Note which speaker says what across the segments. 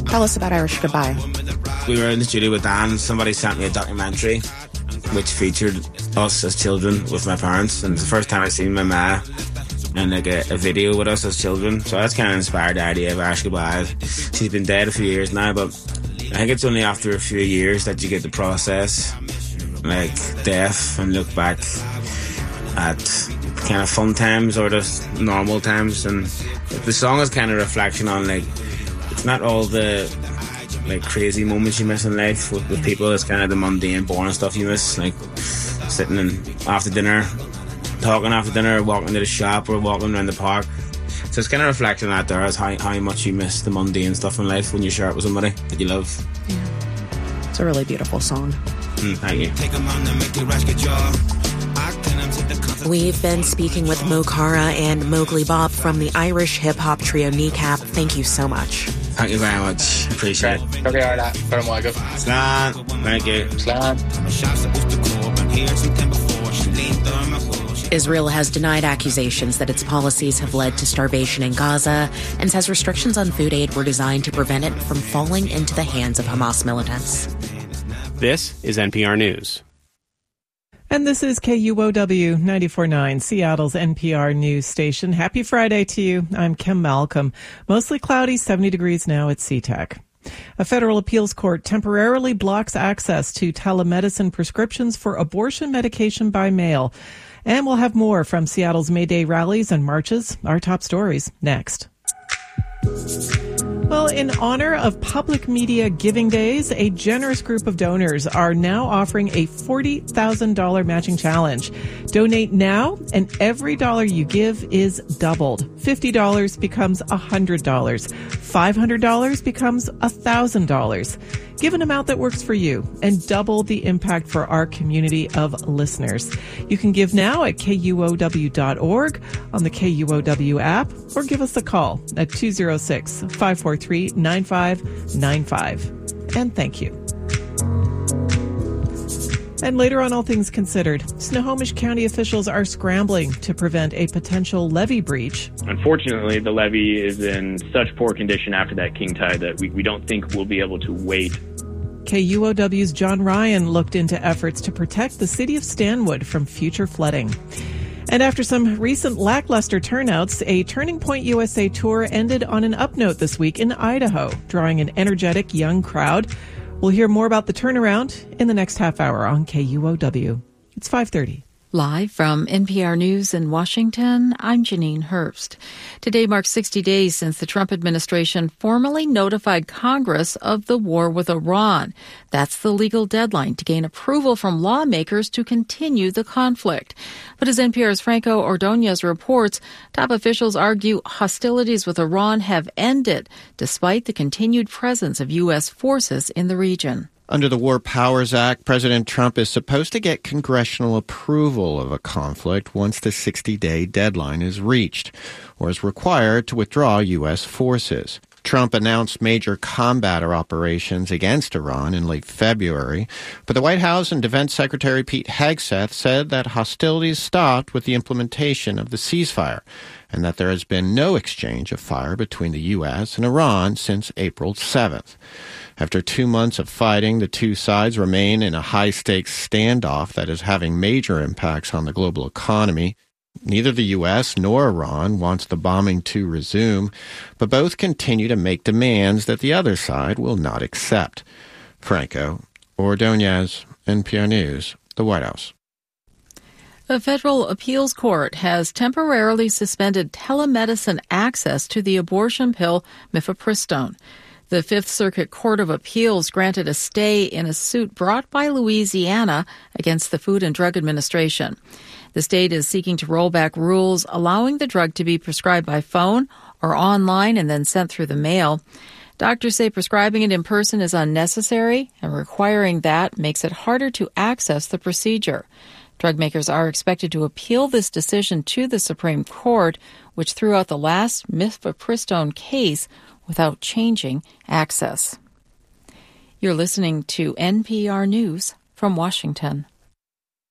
Speaker 1: Tell us about Irish Goodbye.
Speaker 2: We were in the studio with Dan and somebody sent me a documentary which featured us as children with my parents, and it's the first time I seen my ma in like a video with us as children, so that's kind of inspired the idea of Irish Goodbye. She's been dead a few years now, but I think it's only after a few years that you get to process like death and look back at kind of fun times or just normal times. And the song is kind of a reflection on like, it's not all the like crazy moments you miss in life with people. It's kind of the mundane, boring stuff you miss, like sitting in after dinner, talking after dinner, walking to the shop or walking around the park. So it's kind of a reflection on that there, as how much you miss the mundane stuff in life when you share it with somebody that you love.
Speaker 1: Yeah. It's a really beautiful song.
Speaker 2: Thank you.
Speaker 1: We've been speaking with Mo Cara and Mowgli Bob from the Irish hip-hop trio Kneecap. Thank you so much.
Speaker 2: Thank you very much. Appreciate it. Slán. Thank you.
Speaker 3: Slán.
Speaker 1: Israel has denied accusations that its policies have led to starvation in Gaza and says restrictions on food aid were designed to prevent it from falling into the hands of Hamas militants.
Speaker 4: This is NPR News.
Speaker 5: And this is KUOW 94.9, Seattle's NPR news station. Happy Friday to you. I'm Kim Malcolm. Mostly cloudy, 70 degrees now at SeaTac. A federal appeals court temporarily blocks access to telemedicine prescriptions for abortion medication by mail. And we'll have more from Seattle's May Day rallies and marches. Our top stories next. Well, in honor of Public Media Giving Days, a generous group of donors are now offering a $40,000 matching challenge. Donate now, and every dollar you give is doubled. $50 becomes $100. $500 becomes $1,000. Give an amount that works for you and double the impact for our community of listeners. You can give now at KUOW.org, on the KUOW app, or give us a call at 206-543-9595. And thank you. And later on All Things Considered, Snohomish County officials are scrambling to prevent a potential levee breach.
Speaker 6: Unfortunately, the levee is in such poor condition after that king tide that we don't think we'll be able to wait.
Speaker 5: KUOW's John Ryan looked into efforts to protect the city of Stanwood from future flooding. And after some recent lackluster turnouts, a Turning Point USA tour ended on an up note this week in Idaho, drawing an energetic young crowd. We'll hear more about the turnaround in the next half hour on KUOW. It's 5:30.
Speaker 7: Live from NPR News in Washington, I'm Janine Herbst. Today marks 60 days since the Trump administration formally notified Congress of the war with Iran. That's the legal deadline to gain approval from lawmakers to continue the conflict. But as NPR's Franco Ordonez reports, top officials argue hostilities with Iran have ended, despite the continued presence of U.S. forces in the region.
Speaker 8: Under the War Powers Act, President Trump is supposed to get congressional approval of a conflict once the 60-day deadline is reached, or is required to withdraw U.S. forces. Trump announced major combat operations against Iran in late February, but the White House and Defense Secretary Pete Hegseth said that hostilities stopped with the implementation of the ceasefire, and that there has been no exchange of fire between the U.S. and Iran since April 7th. After 2 months of fighting, the two sides remain in a high-stakes standoff that is having major impacts on the global economy. Neither the U.S. nor Iran wants the bombing to resume, but both continue to make demands that the other side will not accept. Franco Ordonez, NPR News, the White House.
Speaker 7: A federal appeals court has temporarily suspended telemedicine access to the abortion pill mifepristone. The Fifth Circuit Court of Appeals granted a stay in a suit brought by Louisiana against the Food and Drug Administration. The state is seeking to roll back rules allowing the drug to be prescribed by phone or online and then sent through the mail. Doctors say prescribing it in person is unnecessary, and requiring that makes it harder to access the procedure. Drug makers are expected to appeal this decision to the Supreme Court, which threw out the last mifepristone case without changing access. You're listening to NPR News from Washington.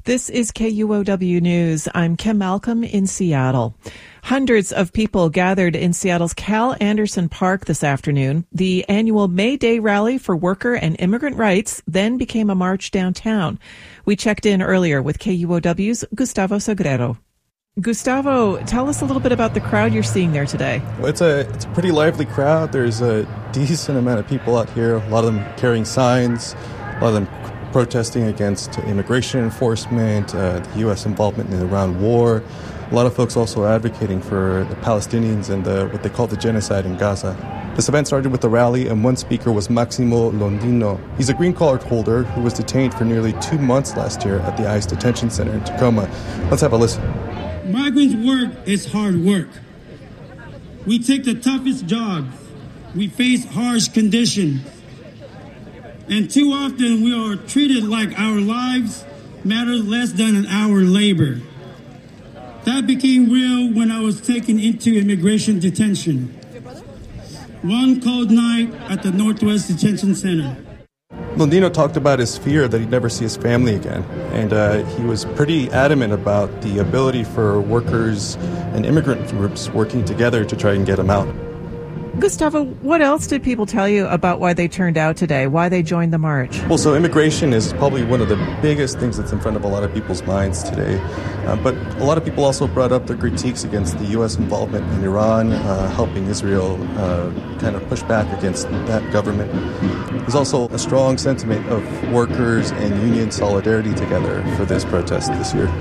Speaker 5: This is KUOW News. I'm Kim Malcolm in Seattle. Hundreds of people gathered in Seattle's Cal Anderson Park this afternoon. The annual May Day rally for worker and immigrant rights then became a march downtown. We checked in earlier with KUOW's Gustavo Sagrero. Gustavo, tell us a little bit about the crowd you're seeing there today.
Speaker 3: Well, it's a pretty lively crowd. There's a decent amount of people out here, a lot of them carrying signs, a lot of them protesting against immigration enforcement, the U.S. involvement in the Iran war. A lot of folks also advocating for the Palestinians and what they call the genocide in Gaza. This event started with a rally, and one speaker was Maximo Londino. He's a green card holder who was detained for nearly 2 months last year at the ICE detention center in Tacoma. Let's have a listen.
Speaker 9: Migrants' work is hard work. We take the toughest jobs. We face harsh conditions. And too often we are treated like our lives matter less than an hour labor. That became real when I was taken into immigration detention. One cold night at the Northwest Detention Center.
Speaker 3: Londino talked about his fear that he'd never see his family again. And he was pretty adamant about the ability for workers and immigrant groups working together to try and get him out.
Speaker 5: Gustavo, what else did people tell you about why they turned out today, why they joined the march?
Speaker 3: Well, so immigration is probably one of the biggest things that's in front of a lot of people's minds today. But a lot of people also brought up their critiques against the U.S. involvement in Iran, helping Israel kind of push back against that government. There's also a strong sentiment of workers and union solidarity together for this protest this year.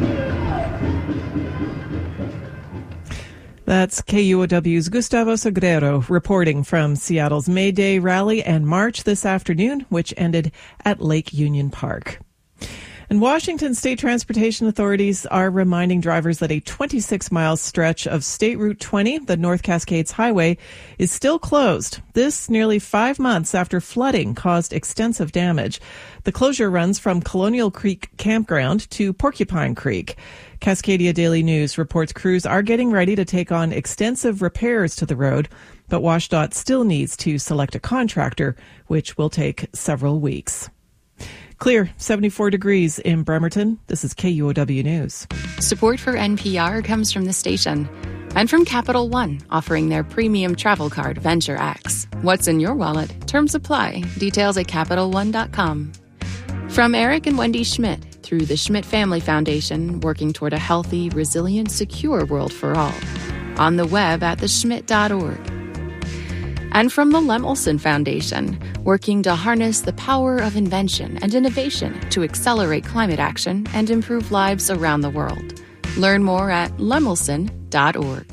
Speaker 5: That's KUOW's Gustavo Sagrero reporting from Seattle's May Day rally and march this afternoon, which ended at Lake Union Park. And Washington state transportation authorities are reminding drivers that a 26-mile stretch of State Route 20, the North Cascades Highway, is still closed. This nearly 5 months after flooding caused extensive damage. The closure runs from Colonial Creek Campground to Porcupine Creek. Cascadia Daily News reports crews are getting ready to take on extensive repairs to the road, but WashDOT still needs to select a contractor, which will take several weeks. Clear, 74 degrees in Bremerton. This is KUOW News.
Speaker 10: Support for NPR comes from the station and from Capital One, offering their premium travel card, Venture X. What's in your wallet? Terms apply. Details at CapitalOne.com. From Eric and Wendy Schmidt, through the Schmidt Family Foundation, working toward a healthy, resilient, secure world for all. On the web at theschmidt.org. And from the Lemelson Foundation, working to harness the power of invention and innovation to accelerate climate action and improve lives around the world. Learn more at lemelson.org.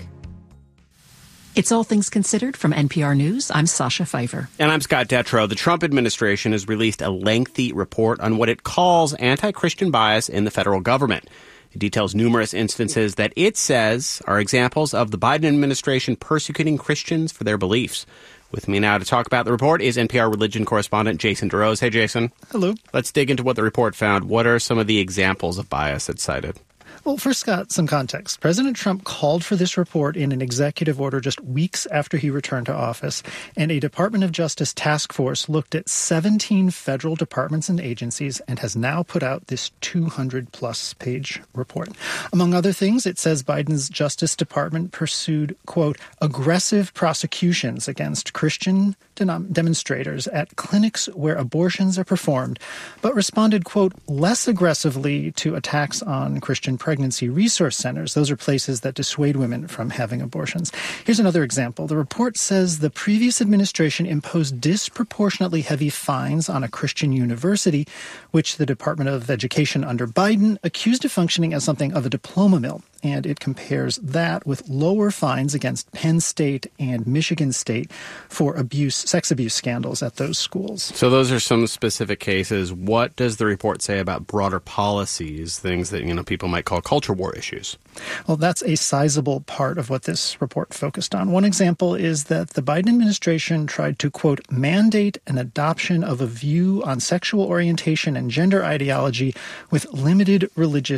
Speaker 11: It's All Things Considered from NPR News. I'm Sasha Pfeiffer.
Speaker 4: And I'm Scott Detrow. The Trump administration has released a lengthy report on what it calls anti-Christian bias in the federal government. It details numerous instances that it says are examples of the Biden administration persecuting Christians for their beliefs. With me now to talk about the report is NPR religion correspondent Jason DeRose. Hey, Jason.
Speaker 12: Hello.
Speaker 4: Let's dig into what the report found. What are some of the examples of bias it cited?
Speaker 12: Well, first, Scott, some context. President Trump called for this report in an executive order just weeks after he returned to office, and a Department of Justice task force looked at 17 federal departments and agencies and has now put out this 200-plus page report. Among other things, it says Biden's Justice Department pursued, quote, aggressive prosecutions against Christian demonstrators at clinics where abortions are performed, but responded, quote, less aggressively to attacks on Christian pregnancy resource centers. Those are places that dissuade women from having abortions. Here's another example. The report says the previous administration imposed disproportionately heavy fines on a Christian university, which the Department of Education under Biden accused of functioning as something of a diploma mill. And it compares that with lower fines against Penn State and Michigan State for sex abuse scandals at those schools.
Speaker 4: So those are some specific cases. What does the report say about broader policies, things that, people might call culture war issues?
Speaker 12: Well, that's a sizable part of what this report focused on. One example is that the Biden administration tried to, quote, mandate an adoption of a view on sexual orientation and gender ideology with limited religious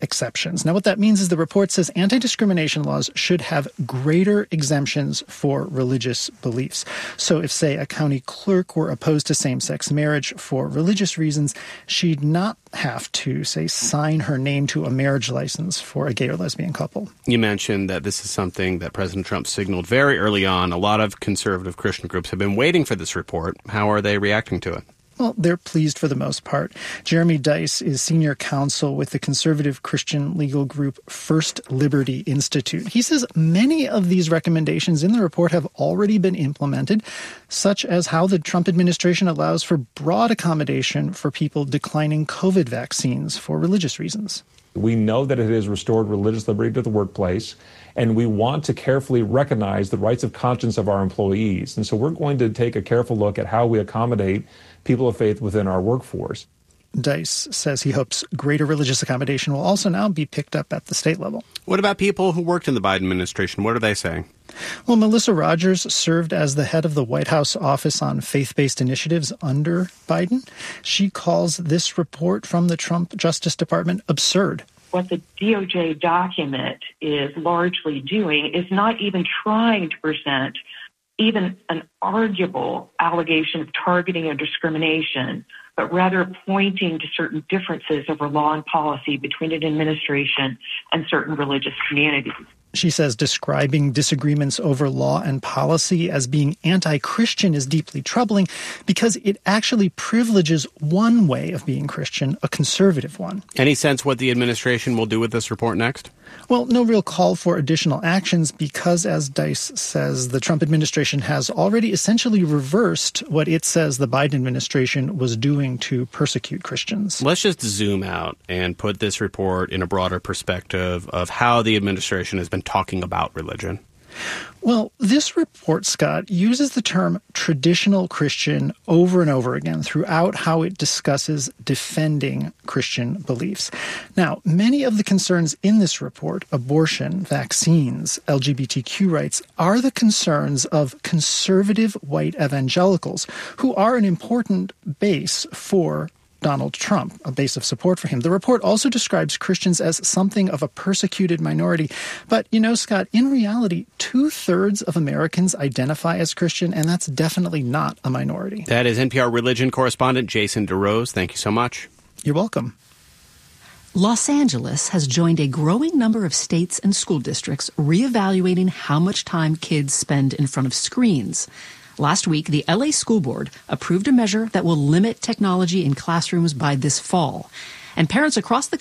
Speaker 12: exceptions. Now, what that means is the report says anti-discrimination laws should have greater exemptions for religious beliefs. So if, say, a county clerk were opposed to same-sex marriage for religious reasons, she'd not have to, say, sign her name to a marriage license for a gay or lesbian couple.
Speaker 4: You mentioned that this is something that President Trump signaled very early on. A lot of conservative Christian groups have been waiting for this report. How are they reacting to it?
Speaker 12: Well, they're pleased for the most part. Jeremy Dice is senior counsel with the conservative Christian legal group First Liberty Institute. He says many of these recommendations in the report have already been implemented, such as how the Trump administration allows for broad accommodation for people declining COVID vaccines for religious reasons.
Speaker 13: We know that it has restored religious liberty to the workplace, and we want to carefully recognize the rights of conscience of our employees. And so we're going to take a careful look at how we accommodate people of faith within our workforce.
Speaker 12: Dice says he hopes greater religious accommodation will also now be picked up at the state level.
Speaker 4: What about people who worked in the Biden administration? What are they saying?
Speaker 12: Well, Melissa Rogers served as the head of the White House Office on Faith-Based Initiatives under Biden. She calls this report from the Trump Justice Department absurd.
Speaker 14: What the DOJ document is largely doing is not even trying to present even an arguable allegation of targeting or discrimination, but rather pointing to certain differences over law and policy between an administration and certain religious communities.
Speaker 12: She says describing disagreements over law and policy as being anti-Christian is deeply troubling because it actually privileges one way of being Christian, a conservative one.
Speaker 4: Any sense what the administration will do with this report next?
Speaker 12: Well, no real call for additional actions because, as Dice says, the Trump administration has already essentially reversed what it says the Biden administration was doing to persecute Christians.
Speaker 4: Let's just zoom out and put this report in a broader perspective of how the administration has been talking about religion.
Speaker 12: Well, this report, Scott, uses the term traditional Christian over and over again throughout how it discusses defending Christian beliefs. Now, many of the concerns in this report, abortion, vaccines, LGBTQ rights, are the concerns of conservative white evangelicals who are an important base for Donald Trump, a base of support for him. The report also describes Christians as something of a persecuted minority. But, you know, Scott, in reality, 2/3 of Americans identify as Christian, and that's definitely not a minority.
Speaker 4: That is NPR religion correspondent Jason DeRose. Thank you so much.
Speaker 12: You're welcome.
Speaker 11: Los Angeles has joined a growing number of states and school districts reevaluating how much time kids spend in front of screens. Last week, the LA School Board approved a measure that will limit technology in classrooms by this fall. And parents across the